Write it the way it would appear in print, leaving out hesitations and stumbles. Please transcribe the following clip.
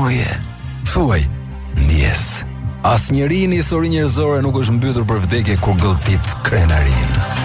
moje. Thuaj, ndjes. Asnjëri në historinë njerëzore nuk është mbytur për vdekje kur gëlltit krenarin.